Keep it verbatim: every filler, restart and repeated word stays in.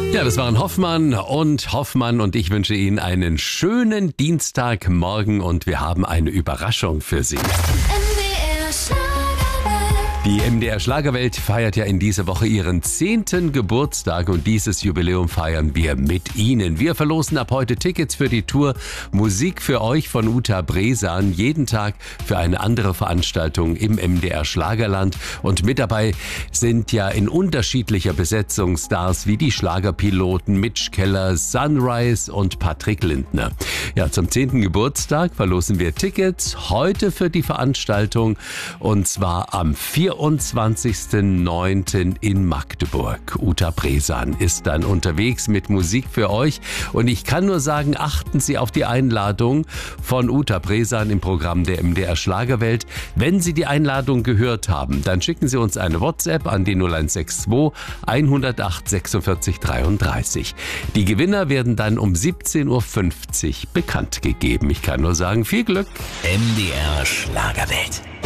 Ja, das waren Hoffmann und Hoffmann und ich wünsche Ihnen einen schönen Dienstagmorgen und wir haben eine Überraschung für Sie. Die M D R Schlagerwelt feiert ja in dieser Woche ihren zehnten Geburtstag und dieses Jubiläum feiern wir mit Ihnen. Wir verlosen ab heute Tickets für die Tour Musik für euch von Uta Bresan, jeden Tag für eine andere Veranstaltung im M D R Schlagerland. Und mit dabei sind ja in unterschiedlicher Besetzung Stars wie die Schlagerpiloten Mitch Keller, Sunrise und Patrick Lindner. Ja, zum zehnten Geburtstag verlosen wir Tickets heute für die Veranstaltung und zwar am vierundzwanzigsten neunten in Magdeburg. Uta Bresan ist dann unterwegs mit Musik für euch und ich kann nur sagen, achten Sie auf die Einladung von Uta Bresan im Programm der M D R Schlagerwelt. Wenn Sie die Einladung gehört haben, dann schicken Sie uns eine WhatsApp an die null eins sechs zwei, hundertacht, sechsundvierzig dreiunddreißig. Die Gewinner werden dann um siebzehn Uhr fünfzig bekannt gegeben. Ich kann nur sagen, viel Glück. M D R Schlagerwelt.